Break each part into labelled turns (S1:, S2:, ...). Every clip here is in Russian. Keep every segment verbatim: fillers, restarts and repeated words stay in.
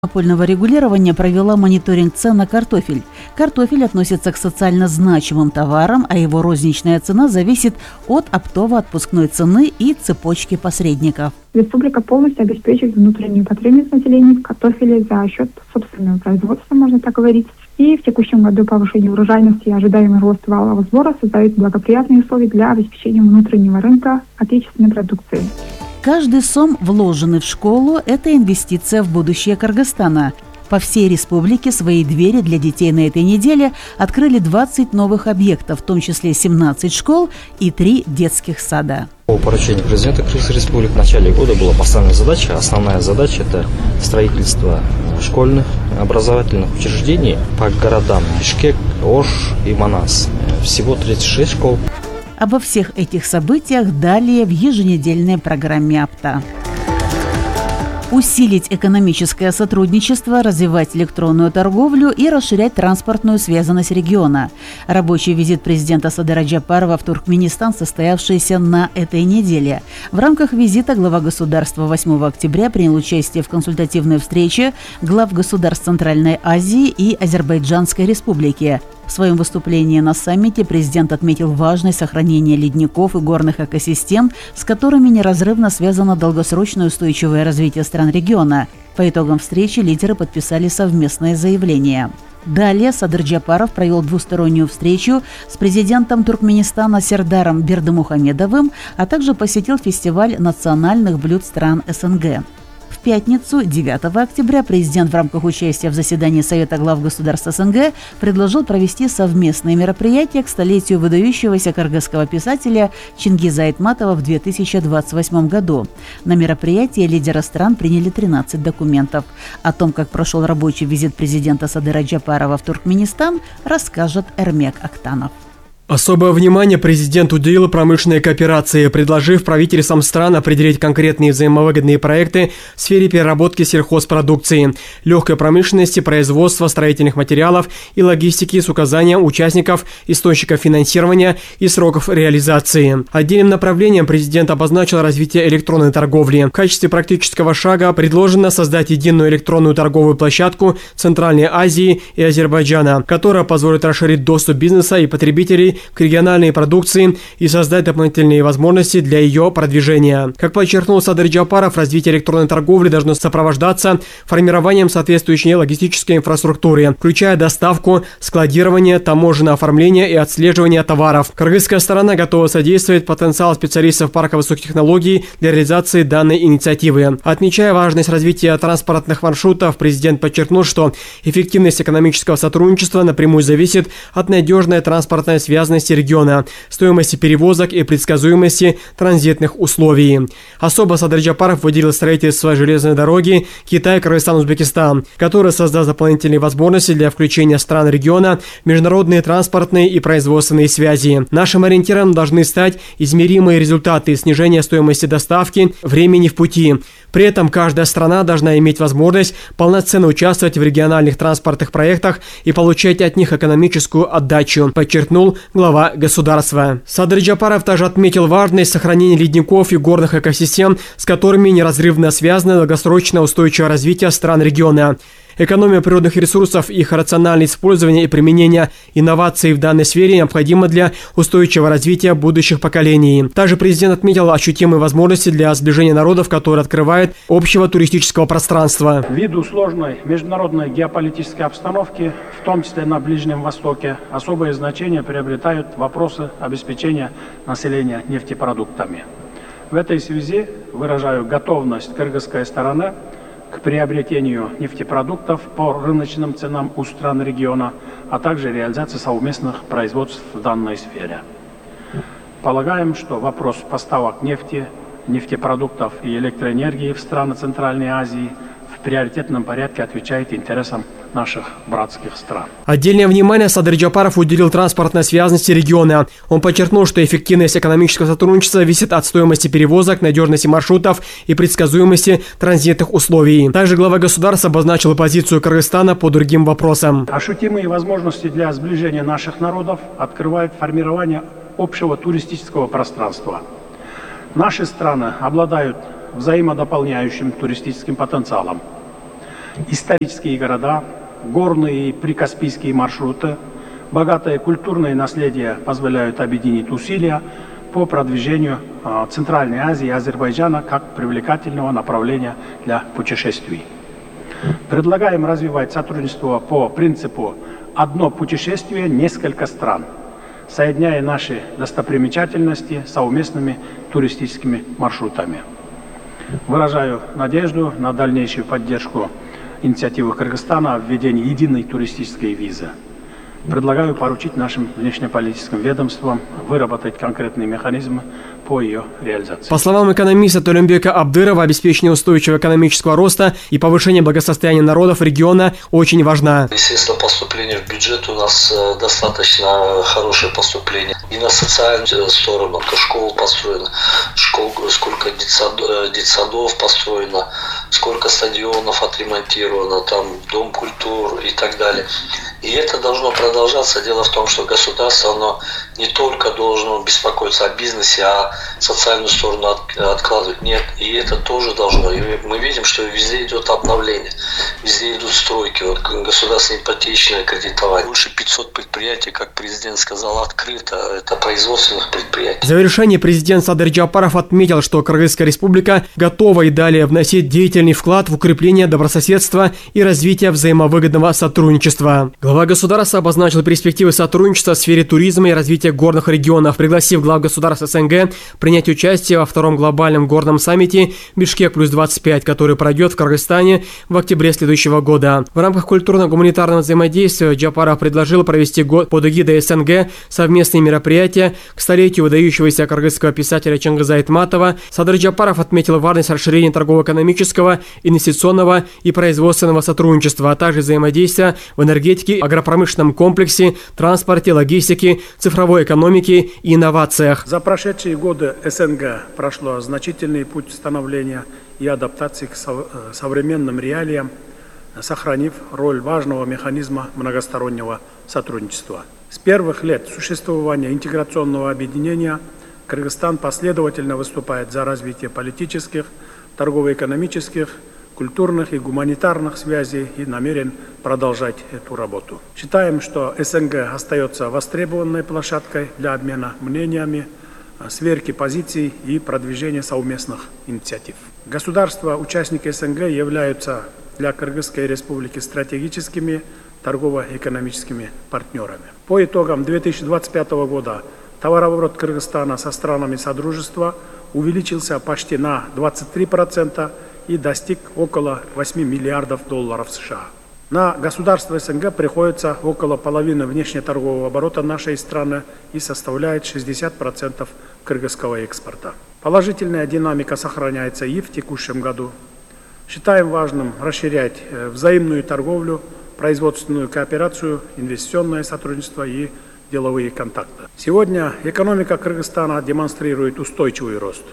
S1: Монопольного регулирования провела мониторинг цен на картофель. Картофель относится к социально значимым товарам, а его розничная цена зависит от оптово-отпускной цены и цепочки посредников.
S2: Республика полностью обеспечивает внутреннюю потребность населения в картофеле за счет собственного производства, можно так говорить. И в текущем году повышение урожайности и ожидаемый рост валового сбора создают благоприятные условия для обеспечения внутреннего рынка отечественной продукции.
S1: Каждый сом, вложенный в школу, – это инвестиция в будущее Кыргызстана. По всей республике свои двери для детей на этой неделе открыли двадцать новых объектов, в том числе семнадцать школ и три детских сада.
S3: По поручению президента Кыргызской республики в начале года была поставлена задача. Основная задача – это строительство школьных образовательных учреждений по городам Бишкек, Ош и Манас. Всего тридцать шесть школ.
S1: Обо всех этих событиях далее в еженедельной программе АПТА. Усилить экономическое сотрудничество, развивать электронную торговлю и расширять транспортную связанность региона. Рабочий визит президента Садыра Джапарова в Туркменистан, состоявшийся на этой неделе. В рамках визита глава государства восьмого октября принял участие в консультативной встрече глав государств Центральной Азии и Азербайджанской республики. В своем выступлении на саммите президент отметил важность сохранения ледников и горных экосистем, с которыми неразрывно связано долгосрочное устойчивое развитие стран региона. По итогам встречи лидеры подписали совместное заявление. Далее Садыр Джапаров провел двустороннюю встречу с президентом Туркменистана Сердаром Бердымухамедовым, а также посетил фестиваль национальных блюд стран СНГ. В пятницу, девятого октября, президент в рамках участия в заседании Совета глав государств СНГ предложил провести совместные мероприятия к столетию выдающегося кыргызского писателя Чингиза Айтматова в две тысячи двадцать восьмом году. На мероприятии лидеры стран приняли тринадцать документов. О том, как прошел рабочий визит президента Садыра Джапарова в Туркменистан, расскажет Эрмек Актанов.
S4: Особое внимание президент уделил промышленной кооперации, предложив правительствам стран определить конкретные взаимовыгодные проекты в сфере переработки сельхозпродукции, легкой промышленности, производства строительных материалов и логистики с указанием участников, источников финансирования и сроков реализации. Отдельным направлением президент обозначил развитие электронной торговли. В качестве практического шага предложено создать единую электронную торговую площадку Центральной Азии и Азербайджана, которая позволит расширить доступ бизнеса и потребителей к региональной продукции и создать дополнительные возможности для ее продвижения. Как подчеркнул Садыр Джапаров, развитие электронной торговли должно сопровождаться формированием соответствующей логистической инфраструктуры, включая доставку, складирование, таможенное оформление и отслеживание товаров. Кыргызская сторона готова содействовать потенциал специалистов парка высоких технологий для реализации данной инициативы. Отмечая важность развития транспортных маршрутов, президент подчеркнул, что эффективность экономического сотрудничества напрямую зависит от надежной транспортной связанности региона, стоимости перевозок и предсказуемости транзитных условий. Особо Садыр Джапаров выделил строительство железной дороги Китай, Кыргызстан, Узбекистан, которая создаст дополнительные возможности для включения стран региона в международные транспортные и производственные связи. Нашим ориентиром должны стать измеримые результаты снижения стоимости доставки, времени в пути. При этом каждая страна должна иметь возможность полноценно участвовать в региональных транспортных проектах и получать от них экономическую отдачу, подчеркнул глава государства. Садыр Джапаров также отметил важность сохранения ледников и горных экосистем, с которыми неразрывно связано долгосрочное устойчивое развитие стран региона. Экономия природных ресурсов, их рациональное использование и применение инноваций в данной сфере необходимо для устойчивого развития будущих поколений. Также президент отметил ощутимые возможности для сближения народов, которые открывают общего туристического пространства.
S5: Ввиду сложной международной геополитической обстановки, в том числе на Ближнем Востоке, особое значение приобретают вопросы обеспечения населения нефтепродуктами. В этой связи выражаю готовность кыргызской стороны к приобретению нефтепродуктов по рыночным ценам у стран региона, а также реализации совместных производств в данной сфере. Полагаем, что вопрос поставок нефти, нефтепродуктов и электроэнергии в страны Центральной Азии в приоритетном порядке отвечает интересам наших братских стран.
S4: Отдельное внимание Садыр Джапаров уделил транспортной связанности региона. Он подчеркнул, что эффективность экономического сотрудничества зависит от стоимости перевозок, надежности маршрутов и предсказуемости транзитных условий. Также глава государства обозначил позицию Кыргызстана по другим вопросам.
S5: Ощутимые возможности для сближения наших народов открывает формирование общего туристического пространства. Наши страны обладают взаимодополняющим туристическим потенциалом. Исторические города, горные и прикаспийские маршруты, богатое культурное наследие позволяют объединить усилия по продвижению Центральной Азии и Азербайджана как привлекательного направления для путешествий. Предлагаем развивать сотрудничество по принципу «одно путешествие, несколько стран», соединяя наши достопримечательности совместными туристическими маршрутами. Выражаю надежду на дальнейшую поддержку инициативы Кыргызстана о введении единой туристической визы. Предлагаю поручить нашим внешнеполитическим ведомствам выработать конкретные механизмы по ее реализации.
S4: По словам экономиста Толембека Абдырова, обеспечение устойчивого экономического роста и повышение благосостояния народов региона очень важно.
S6: Естественно, поступление в бюджет у нас достаточно хорошее поступление. И на социальную сторону, то школ построено, школ, сколько детсадов, детсадов построено, сколько стадионов отремонтировано, там дом культуры и так далее. И это должно продолжаться. Дело в том, что государство, оно не только должно беспокоиться о бизнесе, а социальную сторону от, откладывать. Нет, и это тоже должно. И мы видим, что везде идет обновление, везде идут стройки, вот государственное ипотечное кредитование. Больше пятьсот предприятий, как президент сказал, открыто. Это производственных предприятий.
S4: В завершении президент Садыр Джапаров отметил, что Кыргызская республика готова и далее вносить деятельный вклад в укрепление добрососедства и развитие взаимовыгодного сотрудничества. Глава государства обозначил перспективы сотрудничества в сфере туризма и развития горных регионов, пригласив глав государств СНГ принять участие во втором глобальном горном саммите «Бишкек плюс двадцать пять», который пройдет в Кыргызстане в октябре следующего года. В рамках культурно-гуманитарного взаимодействия Джапаров предложил провести год под эгидой СНГ совместные мероприятия к столетию выдающегося кыргызского писателя Чингиза Айтматова. Садыр Джапаров отметил важность расширения торгово-экономического, инвестиционного и производственного сотрудничества, а также взаимодействия в энергетике, агропромышленном комплексе, транспорте, логистике, цифровой экономике и инновациях.
S5: За прошедшие годы СНГ прошло значительный путь становления и адаптации к современным реалиям, сохранив роль важного механизма многостороннего сотрудничества. С первых лет существования интеграционного объединения Кыргызстан последовательно выступает за развитие политических, торгово-экономических, культурных и гуманитарных связей и намерен продолжать эту работу. Считаем, что СНГ остается востребованной площадкой для обмена мнениями, сверки позиций и продвижения совместных инициатив. Государства-участники СНГ являются для Кыргызской республики стратегическими торгово-экономическими партнерами. По итогам две тысячи двадцать пятого года товарооборот Кыргызстана со странами Содружества увеличился почти на двадцать три процента и достиг около восьми миллиардов долларов США. На государство СНГ приходится около половины внешнеторгового оборота нашей страны и составляет шестьдесят процентов кыргызского экспорта. Положительная динамика сохраняется и в текущем году. Считаем важным расширять взаимную торговлю, производственную кооперацию, инвестиционное сотрудничество и деловые контакты. Сегодня экономика Кыргызстана демонстрирует устойчивый рост.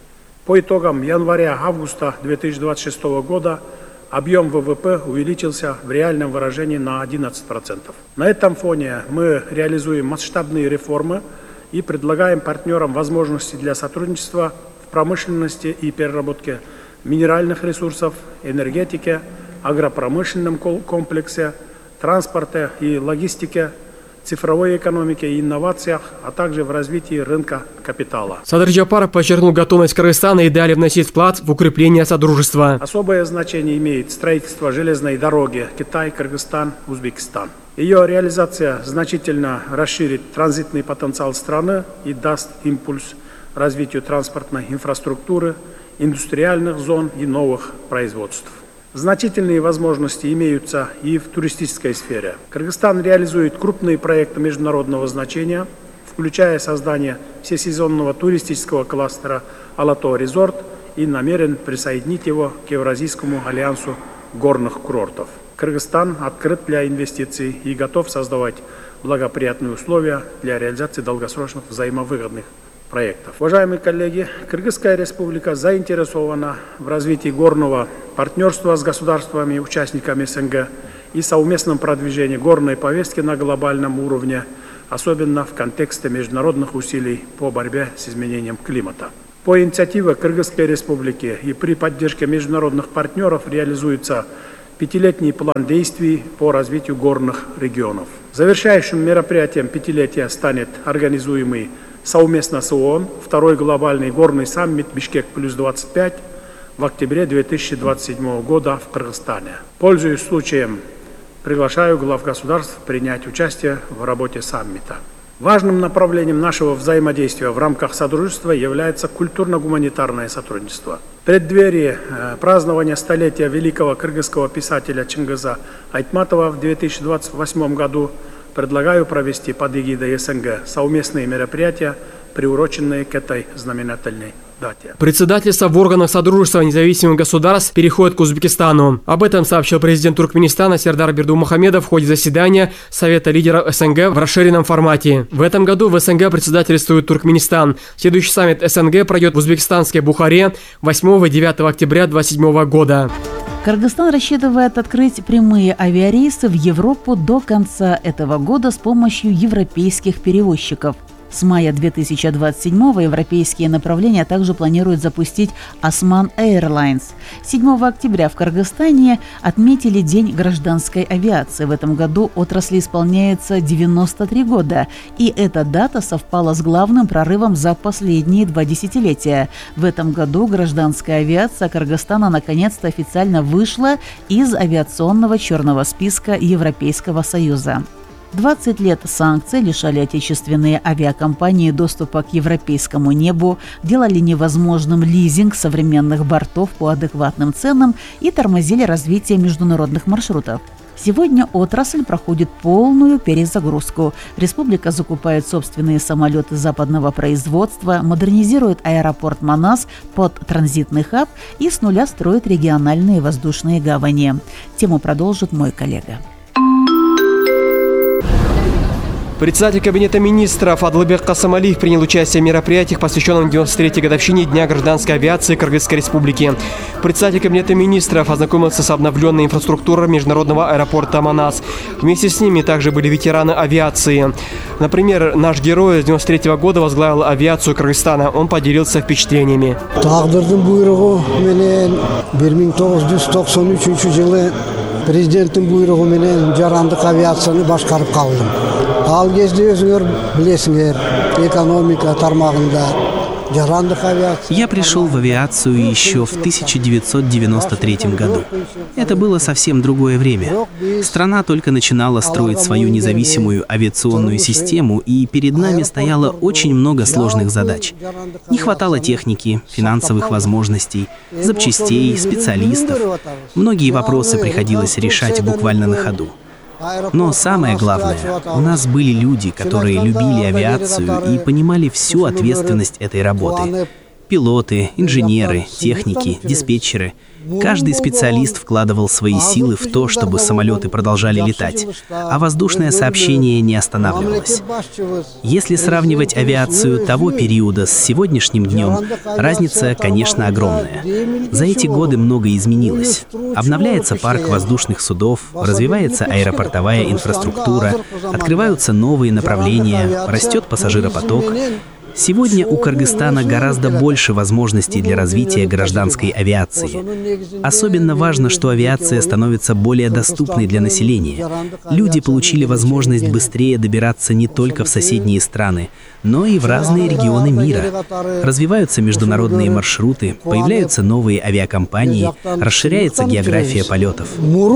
S5: По итогам января-августа две тысячи двадцать шестого года объем ВВП увеличился в реальном выражении на одиннадцать процентов. На этом фоне мы реализуем масштабные реформы и предлагаем партнерам возможности для сотрудничества в промышленности и переработке минеральных ресурсов, энергетике, агропромышленном комплексе, транспорте и логистике, цифровой экономике и инновациях, а также в развитии рынка капитала.
S4: Садыр Джапаров подчеркнул готовность Кыргызстана и далее вносить вклад в укрепление содружества.
S5: Особое значение имеет строительство железной дороги Китай, Кыргызстан, Узбекистан. Ее реализация значительно расширит транзитный потенциал страны и даст импульс развитию транспортной инфраструктуры, индустриальных зон и новых производств. Значительные возможности имеются и в туристической сфере. Кыргызстан реализует крупные проекты международного значения, включая создание всесезонного туристического кластера «Алатау Резорт» и намерен присоединить его к Евразийскому альянсу горных курортов. Кыргызстан открыт для инвестиций и готов создавать благоприятные условия для реализации долгосрочных взаимовыгодных проектов. Уважаемые коллеги, Кыргызская республика заинтересована в развитии горного партнерства с государствами-участниками СНГ и совместном продвижении горной повестки на глобальном уровне, особенно в контексте международных усилий по борьбе с изменением климата. По инициативе Кыргызской республики и при поддержке международных партнеров реализуется пятилетний план действий по развитию горных регионов. Завершающим мероприятием пятилетия станет организуемый совместно с ООН второй глобальный горный саммит «Бишкек плюс двадцать пять» в октябре две тысячи двадцать седьмого года в Кыргызстане. Пользуясь случаем, приглашаю глав государств принять участие в работе саммита. Важным направлением нашего взаимодействия в рамках Содружества является культурно-гуманитарное сотрудничество. В преддверии празднования столетия великого кыргызского писателя Чингиза Айтматова в две тысячи двадцать восьмом году предлагаю провести под эгидой СНГ совместные мероприятия, приуроченные к этой знаменательной дате.
S4: Председательство в органах Содружества независимых государств переходит к Узбекистану. Об этом сообщил президент Туркменистана Сердар Бердумухамедов в ходе заседания Совета лидеров СНГ в расширенном формате. В этом году в СНГ председательствует Туркменистан. Следующий саммит СНГ пройдет в узбекистанской Бухаре восьмого и девятого октября две тысячи двадцать седьмого года.
S1: Кыргызстан рассчитывает открыть прямые авиарейсы в Европу до конца этого года с помощью европейских перевозчиков. С мая две тысячи двадцать седьмого европейские направления также планируют запустить Osman Airlines. седьмого октября в Кыргызстане отметили День гражданской авиации. В этом году отрасли исполняется девяносто три года, и эта дата совпала с главным прорывом за последние два десятилетия. В этом году гражданская авиация Кыргызстана наконец-то официально вышла из авиационного черного списка Европейского Союза. двадцать лет санкций лишали отечественные авиакомпании доступа к европейскому небу, делали невозможным лизинг современных бортов по адекватным ценам и тормозили развитие международных маршрутов. Сегодня отрасль проходит полную перезагрузку. Республика закупает собственные самолеты западного производства, модернизирует аэропорт Манас под транзитный хаб и с нуля строит региональные воздушные гавани. Тему продолжит мой коллега.
S4: Председатель Кабинета министров Адлыбек Касымалиев принял участие в мероприятиях, посвященных девяносто третьей годовщине Дня гражданской авиации Кыргызской республики. Председатель Кабинета министров ознакомился с обновленной инфраструктурой международного аэропорта Манас. Вместе с ними также были ветераны авиации. Например, наш герой с девяносто третьего года возглавил авиацию Кыргызстана. Он поделился впечатлениями.
S7: Президенттин буйругу менен жарандык авиацияны башкарып калдым. Ал кезде өзүңөр билесиңер, экономика тармагында жарандык авиация.
S8: Я пришел в авиацию еще в тысяча девятьсот девяносто третьем году. Это было совсем другое время. Страна только начинала строить свою независимую авиационную систему, и перед нами стояло очень много сложных задач. Не хватало техники, финансовых возможностей, запчастей, специалистов. Многие вопросы приходилось решать буквально на ходу. Но самое главное, у нас были люди, которые любили авиацию и понимали всю ответственность этой работы. Пилоты, инженеры, техники, диспетчеры. Каждый специалист вкладывал свои силы в то, чтобы самолеты продолжали летать, а воздушное сообщение не останавливалось. Если сравнивать авиацию того периода с сегодняшним днем, разница, конечно, огромная. За эти годы многое изменилось. Обновляется парк воздушных судов, развивается аэропортовая инфраструктура, открываются новые направления, растет пассажиропоток. Сегодня у Кыргызстана гораздо больше возможностей для развития гражданской авиации. Особенно важно, что авиация становится более доступной для населения. Люди получили возможность быстрее добираться не только в соседние страны, но и в разные регионы мира. Развиваются международные маршруты, появляются новые авиакомпании, расширяется география полетов.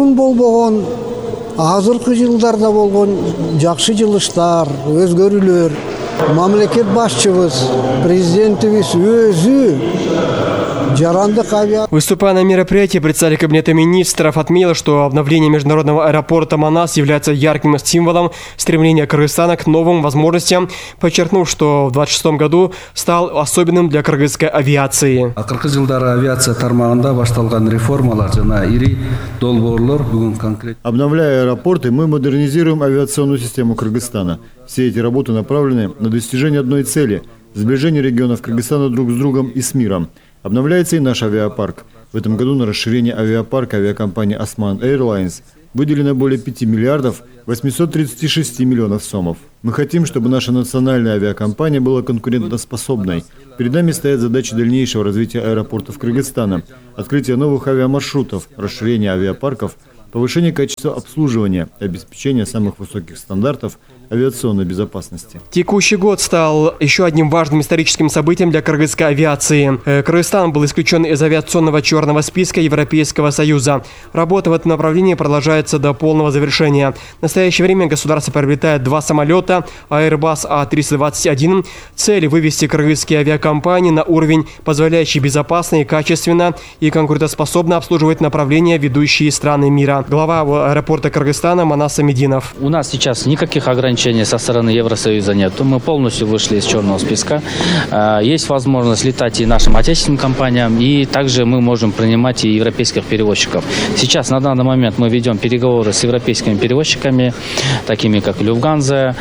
S7: Мамлекет башчыбыз, президентибиз өзү жарандык авиация.
S4: Выступая на мероприятии, председатель Кабинета министров отметил, что обновление международного аэропорта Манас является ярким символом стремления Кыргызстана к новым возможностям, подчеркнув, что в двадцать шестом году стал особенным для кыргызской авиации.
S9: Акыркы жылдары авиация тармагында башталган реформалар жана ири долбоорлор бүгүн конкрет.
S10: Обновляя аэропорты, мы модернизируем авиационную систему Кыргызстана. Все эти работы направлены на достижение одной цели – сближение регионов Кыргызстана друг с другом и с миром. Обновляется и наш авиапарк. В этом году на расширение авиапарка авиакомпании Osman Airlines выделено более пяти миллиардов восьмисот тридцати шести миллионов сомов. Мы хотим, чтобы наша национальная авиакомпания была конкурентоспособной. Перед нами стоят задачи дальнейшего развития аэропортов Кыргызстана, открытие новых авиамаршрутов, расширение авиапарков, повышение качества обслуживания, обеспечение самых высоких стандартов авиационной безопасности.
S4: Текущий год стал еще одним важным историческим событием для кыргызской авиации. Кыргызстан был исключен из авиационного черного списка Европейского Союза. Работа в этом направлении продолжается до полного завершения. В настоящее время государство приобретает два самолета Airbus А триста двадцать один. Цель – вывести кыргызские авиакомпании на уровень, позволяющий безопасно и качественно и конкурентоспособно обслуживать направления, ведущие страны мира. Глава аэропорта Кыргызстана Манас Амединов.
S11: У нас сейчас никаких ограничений со стороны Евросоюза нет. Мы полностью вышли из черного списка. Есть возможность летать и нашим отечественным компаниям, и также мы можем принимать и европейских перевозчиков. Сейчас на данный момент мы ведем переговоры с европейскими перевозчиками, такими как Люфтганза,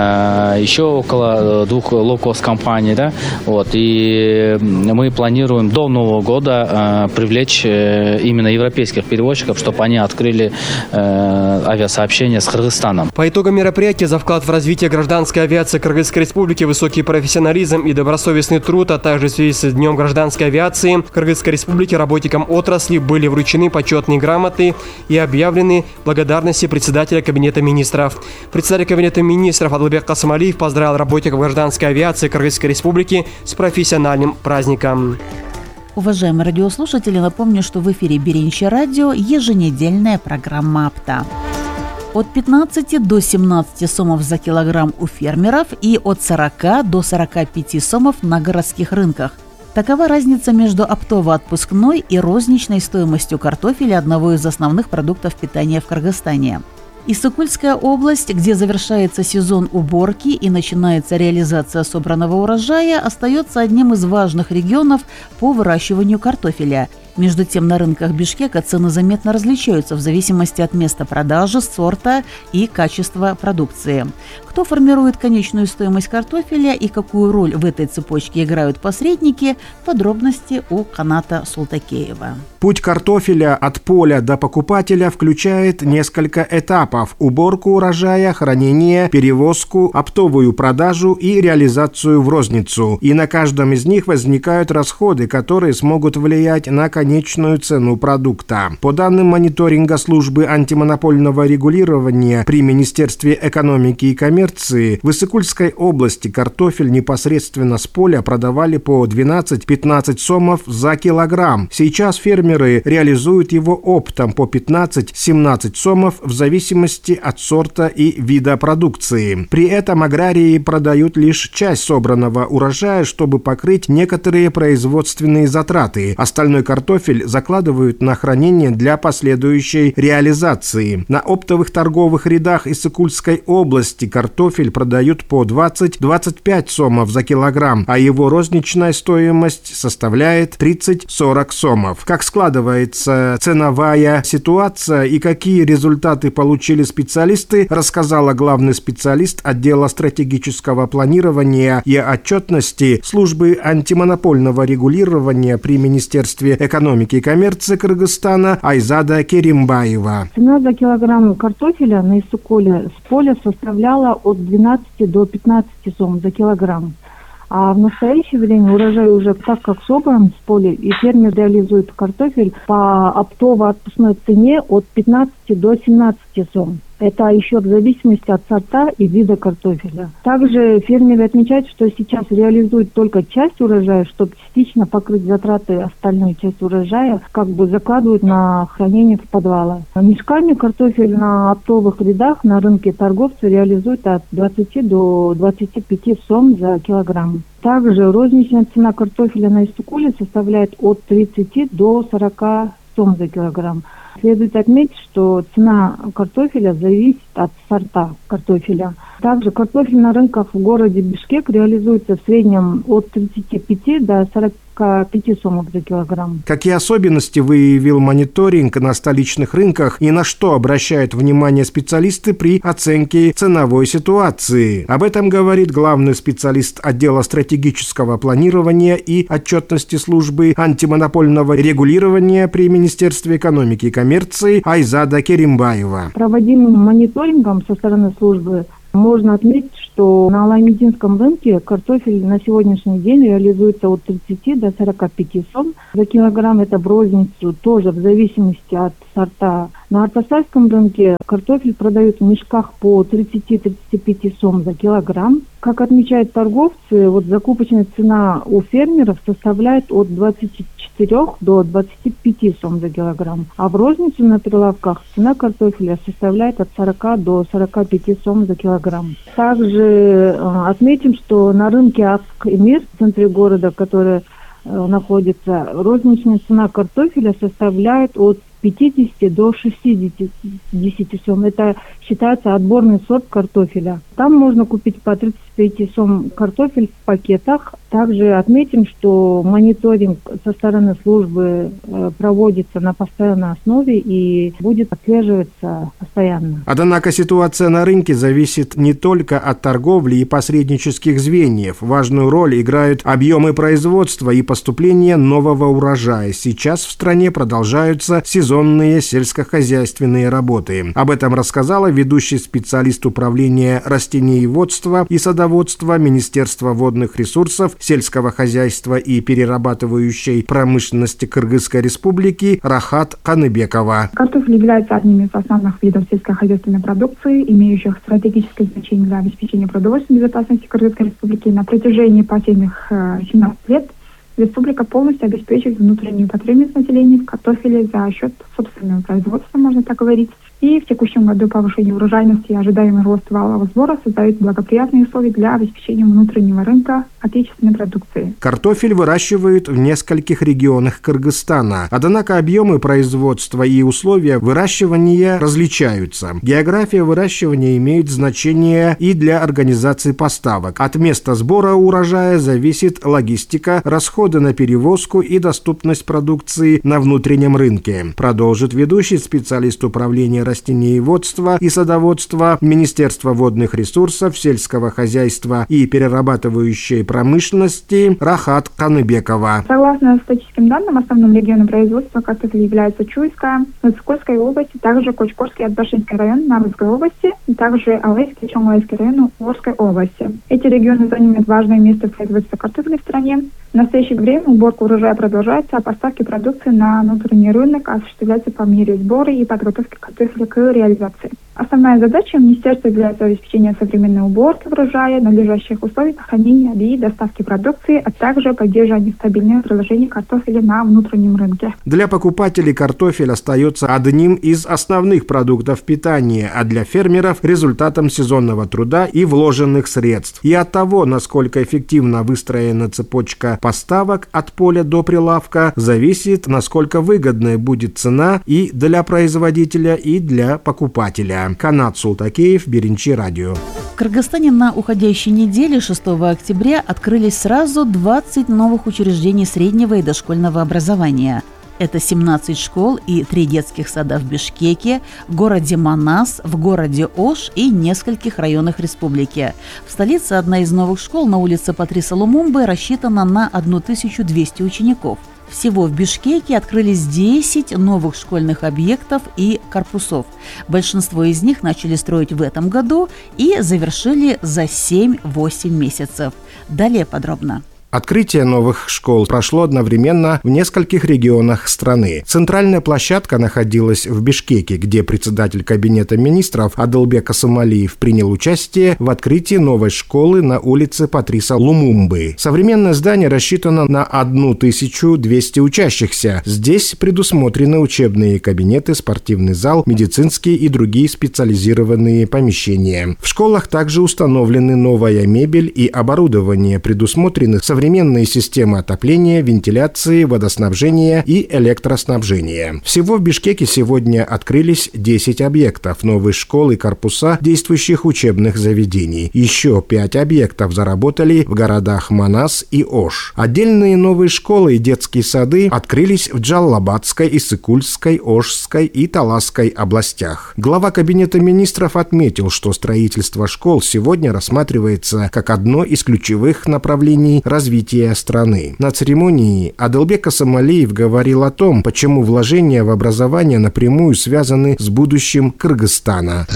S11: еще около двух лоукост-компаний. Да? Вот. И мы планируем до Нового года привлечь именно европейских перевозчиков, чтобы они открыли авиасообщение с Кыргызстаном.
S4: По итогам мероприятия за вклад в развитие гражданской авиации Кыргызской Республики, высокий профессионализм и добросовестный труд, а также в связи с Днем гражданской авиации Кыргызской Республики работникам отрасли были вручены почетные грамоты и объявлены благодарности председателя Кабинета министров. Председатель Кабинета министров Адлбек Касымалиев поздравил работников гражданской авиации Кыргызской Республики с профессиональным праздником.
S1: Уважаемые радиослушатели, напомню, что в эфире Беренче радио еженедельная программа «Апта». От пятнадцати до семнадцати сомов за килограмм у фермеров и от сорока до сорока пяти сомов на городских рынках. Такова разница между оптово-отпускной и розничной стоимостью картофеля, одного из основных продуктов питания в Кыргызстане. Иссык-Кульская область, где завершается сезон уборки и начинается реализация собранного урожая, остается одним из важных регионов по выращиванию картофеля. Между тем, на рынках Бишкека цены заметно различаются в зависимости от места продажи, сорта и качества продукции. Кто формирует конечную стоимость картофеля и какую роль в этой цепочке играют посредники, подробности у Каната Султакеева.
S12: Путь картофеля от поля до покупателя включает несколько этапов: уборку урожая, хранение, перевозку, оптовую продажу и реализацию в розницу. И на каждом из них возникают расходы, которые смогут влиять на конечную цену продукта. По данным мониторинга службы антимонопольного регулирования при Министерстве экономики и коммерции, в Иссык-Кульской области картофель непосредственно с поля продавали по двенадцать-пятнадцать сомов за килограмм. Сейчас фермеры реализуют его оптом по пятнадцать-семнадцать сомов в зависимости от сорта и вида продукции. При этом аграрии продают лишь часть собранного урожая, чтобы покрыть некоторые производственные затраты. Остальной картофель закладывают на хранение для последующей реализации. На оптовых торговых рядах Иссык-Кульской области картофель продают по двадцать-двадцать пять сомов за килограмм, а его розничная стоимость составляет тридцать-сорок сомов. Как складывается ценовая ситуация и какие результаты получили специалисты, рассказала главный специалист отдела стратегического планирования и отчетности службы антимонопольного регулирования при Министерстве экономики и коммерции Кыргызстана Айзада Керимбаева.
S13: Цена за килограмм картофеля на Иссык-Куле с поля составляла от двенадцати до пятнадцати сом за килограмм. А в настоящее время урожай уже так как собран с поля, и фермер реализует картофель по оптово-отпускной цене от пятнадцати до семнадцати сом. Это еще в зависимости от сорта и вида картофеля. Также фермеры отмечают, что сейчас реализуют только часть урожая, чтобы частично покрыть затраты остальной части урожая, как бы закладывают на хранение в подвалы. Мешками картофель на оптовых рядах на рынке торговцы реализуют от двадцати до двадцати пяти сом за килограмм. Также розничная цена картофеля на Иссык-Куле составляет от тридцати до сорока сом за килограмм. Следует отметить, что цена картофеля зависит от сорта картофеля. Также картофель на рынках в городе Бишкек реализуется в среднем от тридцати пяти до сорока пяти сомов за килограмм.
S12: Какие особенности выявил мониторинг на столичных рынках и на что обращают внимание специалисты при оценке ценовой ситуации? Об этом говорит главный специалист отдела стратегического планирования и отчетности службы антимонопольного регулирования при Министерстве экономики и коммерции Айзада Керимбаева.
S13: Проводимым мониторингом со стороны службы Можно отметить, что на Аламединском рынке картофель на сегодняшний день реализуется от тридцати до сорока пяти сом за килограмм. Это в розницу, тоже в зависимости от сорта. На Артасайском рынке картофель продают в мешках по тридцати-тридцати пяти сом за килограмм. Как отмечают торговцы, вот закупочная цена у фермеров составляет от двадцати четырёх до двадцати пяти сом за килограмм. А в розницу на прилавках цена картофеля составляет от сорока до сорока пяти сом за килограмм. Также э, отметим, что на рынке Ак-Эмир в центре города, который э, находится, розничная цена картофеля составляет от пятидесяти до шестидесяти сом. Это считается отборный сорт картофеля. Там можно купить по тридцати пяти сом картофель в пакетах. Также отметим, что мониторинг со стороны службы э, проводится на постоянной основе и будет отслеживаться постоянно.
S12: Однако ситуация на рынке зависит не только от торговли и посреднических звеньев. Важную роль играют объемы производства и поступления нового урожая. Сейчас в стране продолжаются сезонные сельскохозяйственные работы. Об этом рассказала ведущий специалист управления растениеводства и садоводства Министерства водных ресурсов, сельского хозяйства и перерабатывающей промышленности Кыргызской Республики Рахат Каныбекова.
S2: Картофель является одним из основных видов сельскохозяйственной продукции, имеющих стратегическое значение для обеспечения продовольственной безопасности Кыргызской Республики. На протяжении последних семнадцати лет республика полностью обеспечивает внутреннюю потребность населения в картофеле за счет собственного производства, можно так говорить. И в текущем году повышение урожайности и ожидаемый рост валового сбора создают благоприятные условия для обеспечения внутреннего рынка отечественной продукции.
S12: Картофель выращивают в нескольких регионах Кыргызстана, однако объемы производства и условия выращивания различаются. География выращивания имеет значение и для организации поставок. От места сбора урожая зависит логистика, расходы на перевозку и доступность продукции на внутреннем рынке, продолжит ведущий специалист управления растениеводства и садоводства Министерства водных ресурсов, сельского хозяйства и перерабатывающей промышленности Рахат Каныбекова.
S2: Согласно статистическим данным, основным регионом производства картофеля является Чуйская, Нацкольская область, также Кочкорский и Атбашинский район Нарвской области, и также Алайский и Чонгайский район Орской области. Эти регионы занимают важное место в производстве картофеля в стране. В настоящее время уборка урожая продолжается, а поставки продукции на внутренний рынок осуществляются по мере сбора и подготовки картофеля к реализации. Основная задача министерства является обеспечение современной уборки урожая, надлежащих условий хранения и доставки продукции, а также поддержание стабильного предложения картофеля на внутреннем рынке.
S12: Для покупателей картофель остается одним из основных продуктов питания, а для фермеров – результатом сезонного труда и вложенных средств. И от того, насколько эффективно выстроена цепочка поставок от поля до прилавка, зависит, насколько выгодной будет цена и для производителя, и для покупателя. Канат Султакеев, Беренчи радио.
S1: В Кыргызстане на уходящей неделе шестого октября открылись сразу двадцать новых учреждений среднего и дошкольного образования. Это семнадцать школ и три детских сада в Бишкеке, в городе Манас, в городе Ош и нескольких районах республики. В столице одна из новых школ на улице Патриса Лумумбы рассчитана на тысячу двести учеников. Всего в Бишкеке открылись десять новых школьных объектов и корпусов. Большинство из них начали строить в этом году и завершили за семь-восемь месяцев. Далее подробно.
S12: Открытие новых школ прошло одновременно в нескольких регионах страны. Центральная площадка находилась в Бишкеке, где председатель Кабинета министров Адылбек Асымалиев принял участие в открытии новой школы на улице Патриса Лумумбы. Современное здание рассчитано на тысячу двести учащихся. Здесь предусмотрены учебные кабинеты, спортивный зал, медицинские и другие специализированные помещения. В школах также установлены новая мебель и оборудование, предусмотрены современные Современные системы отопления, вентиляции, водоснабжения и электроснабжения. Всего в Бишкеке сегодня открылись десять объектов, новые школы и корпуса действующих учебных заведений. Еще пять объектов заработали в городах Манас и Ош. Отдельные новые школы и детские сады открылись в Джаллабадской, Иссыкульской, Ошской и Таласской областях. Глава Кабинета министров отметил, что строительство школ сегодня рассматривается как одно из ключевых направлений развития развития страны. На церемонии Адылбек Асамалиев говорил о том, почему вложения в образование напрямую связаны с будущим Кыргызстана.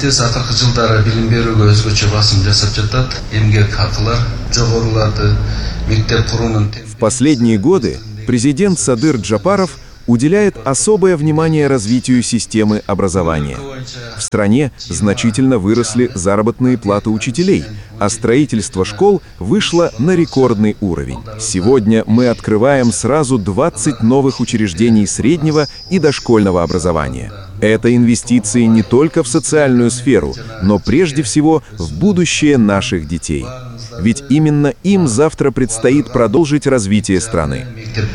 S14: В последние годы президент Садыр Джапаров уделяет особое внимание развитию системы образования. В стране значительно выросли заработные платы учителей, а строительство школ вышло на рекордный уровень. Сегодня мы открываем сразу двадцать новых учреждений среднего и дошкольного образования. Это инвестиции не только в социальную сферу, но прежде всего в будущее наших детей. Ведь именно им завтра предстоит продолжить развитие страны.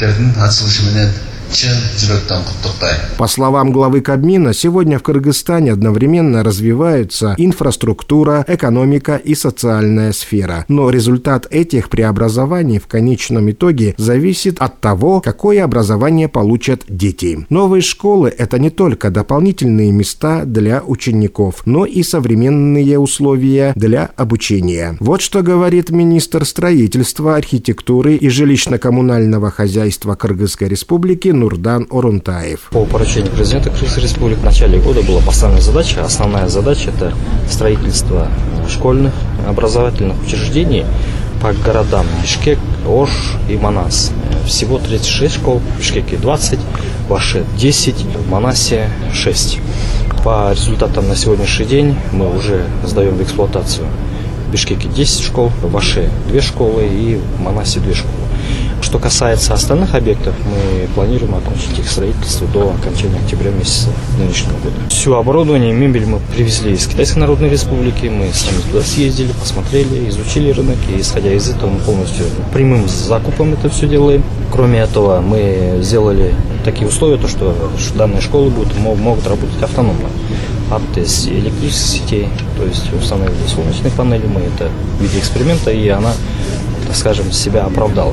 S12: По словам главы Кабмина, сегодня в Кыргызстане одновременно развиваются инфраструктура, экономика и социальная сфера. Но результат этих преобразований в конечном итоге зависит от того, какое образование получат дети. Новые школы – это не только дополнительные места для учеников, но и современные условия для обучения. Вот что говорит министр строительства, архитектуры и жилищно-коммунального хозяйства Кыргызской Республики Нурдан Орунтаев.
S3: По поручению президента Кыргызской Республики в начале года была поставлена задача. Основная задача – это строительство школьных образовательных учреждений по городам Бишкек, Ош и Манас. Всего тридцать шесть школ, в Бишкеке двадцать, в Оше десять, в Манасе шесть. По результатам на сегодняшний день мы уже сдаем в эксплуатацию в Бишкеке десять школ, в Оше две школы и в Манасе две школы. Что касается остальных объектов, мы планируем окончить их строительство до окончания октября месяца нынешнего года. Все оборудование, мебель мы привезли из Китайской Народной Республики, мы сами туда съездили, посмотрели, изучили рынок, и исходя из этого мы полностью прямым закупом это все делаем. Кроме этого, мы сделали такие условия, то, что данные школы будут, могут работать автономно от электрических сетей, то есть установили солнечные панели, мы это в виде эксперимента, и она, так скажем, себя оправдала.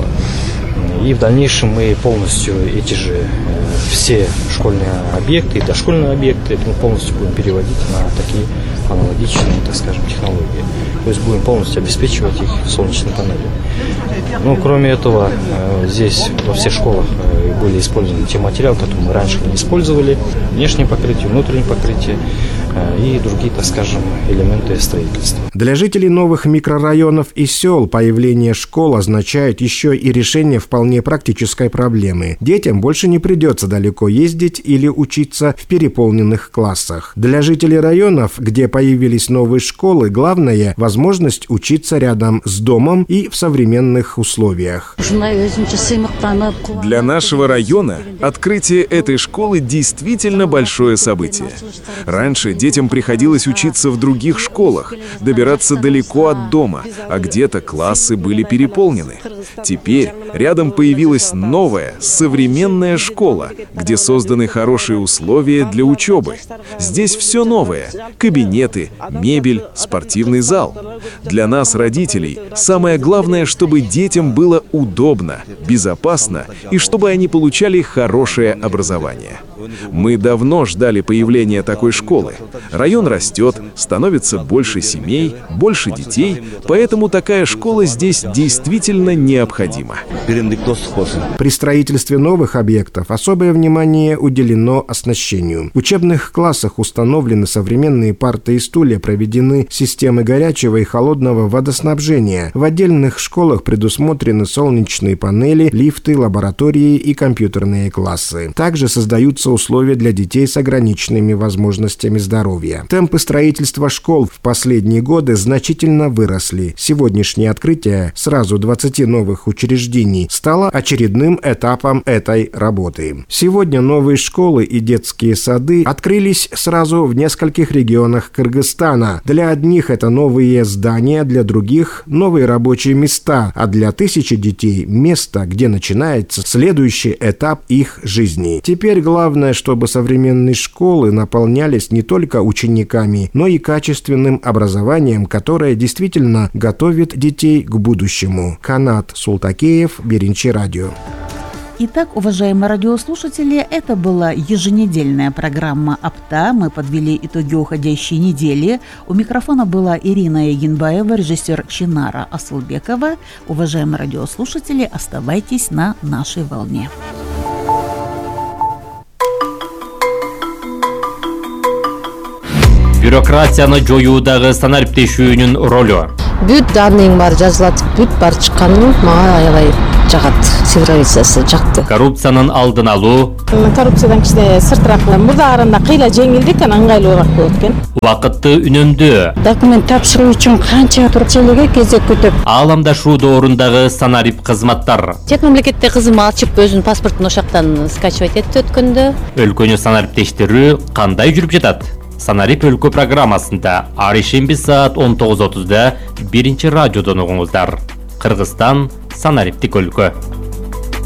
S3: И в дальнейшем мы полностью эти же все школьные объекты и дошкольные объекты мы полностью будем переводить на такие аналогичные, так скажем, технологии. То есть будем полностью обеспечивать их солнечной панелью. Ну, кроме этого, здесь во всех школах были использованы те материалы, которые мы раньше не использовали. Внешнее покрытие, внутреннее покрытие и другие, так скажем, элементы строительства.
S12: Для жителей новых микрорайонов и сел появление школ означает еще и решение вполне практической проблемы. Детям больше не придется далеко ездить или учиться в переполненных классах. Для жителей районов, где появились новые школы, главное – возможность учиться рядом с домом и в современных условиях.
S14: Для нашего района открытие этой школы действительно большое событие. Раньше детям приходилось учиться в других школах, добираться далеко от дома, а где-то классы были переполнены. Теперь рядом появилась новая, современная школа, где созданы хорошие условия для учебы. Здесь все новое – кабинеты, мебель, спортивный зал. Для нас, родителей, самое главное, чтобы детям было удобно, безопасно и чтобы они получали хорошее образование. Мы давно ждали появления такой школы. Район растет, становится больше семей, больше детей, поэтому такая школа здесь действительно необходима.
S12: При строительстве новых объектов особое внимание уделено оснащению. В учебных классах установлены современные парты и стулья, проведены системы горячего и холодного водоснабжения. В отдельных школах предусмотрены солнечные панели, лифты, лаборатории и компьютерные классы. Также создаются условия для детей с ограниченными возможностями здоровья. Темпы строительства школ в последние годы значительно выросли. Сегодняшнее открытие сразу двадцати новых учреждений стало очередным этапом этой работы. Сегодня новые школы и детские сады открылись сразу в нескольких регионах Кыргызстана. Для одних это новые здания, для других – новые рабочие места, а для тысячи детей – место, где начинается следующий этап их жизни. Теперь главное, чтобы современные школы наполнялись не только учениками, но и качественным образованием, которое действительно готовит детей к будущему. Канат Султакеев, Беринчи радио.
S1: Итак, уважаемые радиослушатели, это была еженедельная программа «Апта». Мы подвели итоги уходящей недели. У микрофона была Ирина Егенбаева, режиссер Чинара Асылбекова. Уважаемые радиослушатели, оставайтесь на нашей волне.
S15: Бюрократияны жоюудағы санариптешүүнүн ролу.
S16: Бүт данныйың бар жазылат, бүт бар чыкканын мага аябай жагат. Цифровизациясы жакты.
S15: Коррупциянын алдын алуу.
S17: Коррупциядан кичине сыртыраак мурда караганда кыйла жеңилди экен, ыңгайлуураак болот экен.
S15: Убакытты үнөмдүү.
S16: Документ тапшыруу үчүн канча турчелеге кезек күтүп.
S15: Ааламдашуу доорундагы санарип кызматтар.
S16: Чет мамлекетте кызым ачып өзүнүн паспортун ошактан скачивать этти өткөндө.
S15: Өлкөнү санариптештирүү кандай жүрүп жатат? Санарип өлкө программасында ар ишемби саат он тогуз отузда биринчи радиодон угуңуздар. Кыргызстан санариптик өлкө.